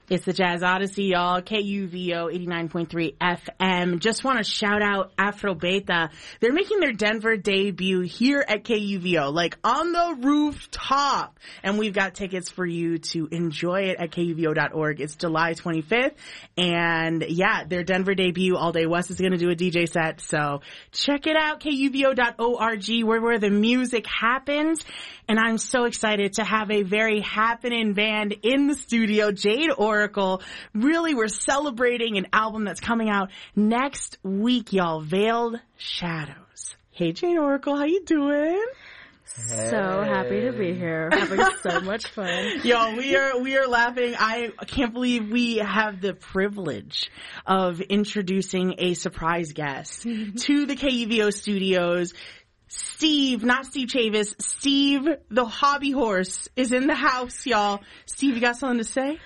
It's the Jazz Odyssey, y'all. KUVO 89.3 FM. Just want to shout out Afro Beta. They're making their Denver debut here at KUVO, like on the rooftop. And we've got tickets for you to enjoy it at KUVO.org. It's July 25th. And yeah, their Denver debut, All Day West is going to do a DJ set. So check it out, KUVO.org, where the music happens. And I'm so excited to have a very happening band in the studio, Jade Oracle. Really, we're celebrating an album that's coming out next week, y'all. Veiled Shadows. Hey, Jade Oracle, how you doing? Hey. So happy to be here. Having so much fun. Yo, we are laughing. I can't believe we have the privilege of introducing a surprise guest to the KUVO studios. Steve, not Steve Chavis, Steve the hobby horse is in the house, y'all. Steve, you got something to say?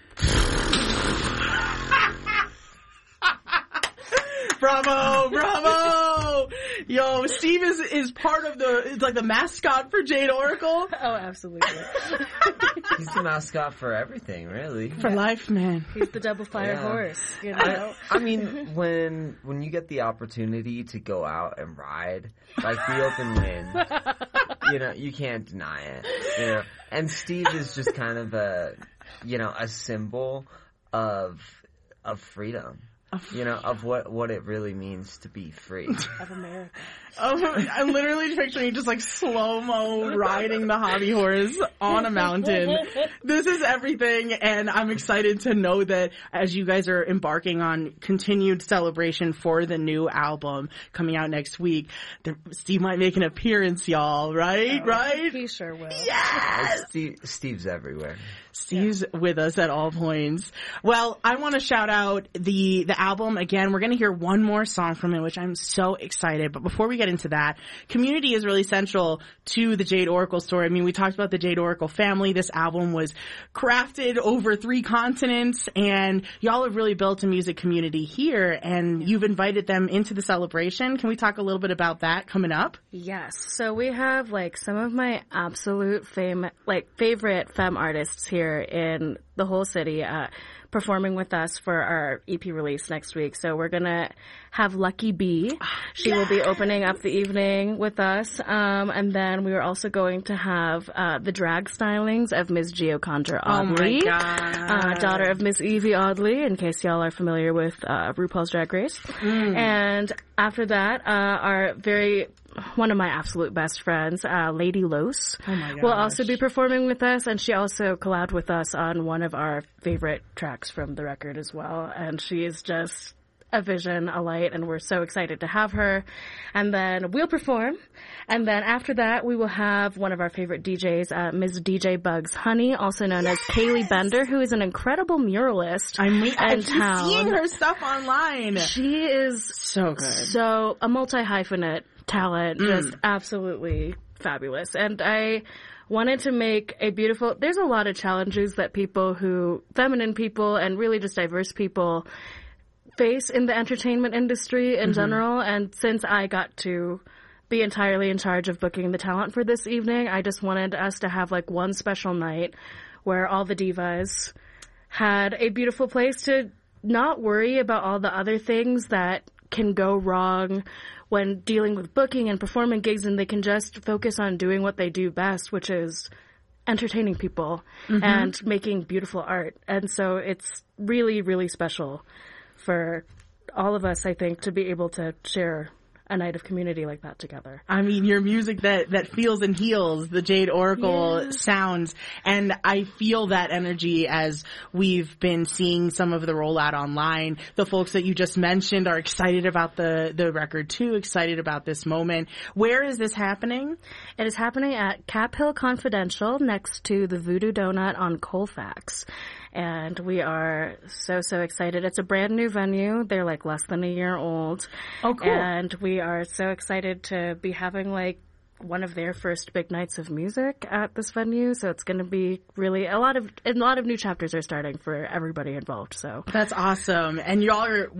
Bravo, bravo! Yo, Steve is part of the mascot for Jade Oracle. Oh, absolutely. He's the mascot for everything, really. For life, man. He's the double fire horse, you know? I mean, when you get the opportunity to go out and ride, like the open wind, you can't deny it, And Steve is just kind of a symbol of freedom. Of what it really means to be free. Of America. I'm literally picturing just like slow-mo riding the hobby horse on a mountain. This is everything, and I'm excited to know that as you guys are embarking on continued celebration for the new album coming out next week, Steve might make an appearance, y'all, right? Right? He sure will. Yes! Steve's everywhere. Steve's with us at all points. Well, I want to shout out the album. Again, we're going to hear one more song from it, which I'm so excited. But before we get into that, community is really central to the Jade Oracle story. I mean, we talked about the Jade Oracle family. This album was crafted over 3 continents, and y'all have really built a music community here, and you've invited them into the celebration. Can we talk a little bit about that coming up? Yes. So we have some of my absolute favorite femme artists here in the whole city performing with us for our EP release next week. So we're going to have Lucky B. She will be opening up the evening with us. And then we are also going to have the drag stylings of Ms. Gioconda Audley. Oh my God. Daughter of Miss Evie Audley, in case y'all are familiar with RuPaul's Drag Race. And after that, one of my absolute best friends, Lady Los, will also be performing with us, and she also collabed with us on one of our favorite tracks from the record as well. And she is just a vision, a light, and we're so excited to have her. And then we'll perform, and then after that we will have one of our favorite DJs, Ms. DJ Bugs Honey, also known as Kaylee Bender, who is an incredible muralist. I'm seeing her stuff online. She is so good. So a multi-hyphenate talent, just absolutely fabulous. And I wanted to make there's a lot of challenges that feminine people and really just diverse people face in the entertainment industry in general. And since I got to be entirely in charge of booking the talent for this evening, I just wanted us to have one special night where all the divas had a beautiful place to not worry about all the other things that can go wrong when dealing with booking and performing gigs, and they can just focus on doing what they do best, which is entertaining people and making beautiful art. And so it's really, really special for all of us, I think, to be able to share a night of community like that together. I mean, your music that feels and heals, the Jade Oracle sounds, and I feel that energy as we've been seeing some of the rollout online. The folks that you just mentioned are excited about the record too, excited about this moment. Where is this happening? It is happening at Cap Hill Confidential next to the Voodoo Donut on Colfax. And we are so, so excited. It's a brand new venue. They're less than a year old. Oh, cool. And we are so excited to be having one of their first big nights of music at this venue. So it's going to be really a lot of new chapters are starting for everybody involved. So that's awesome. And y'all are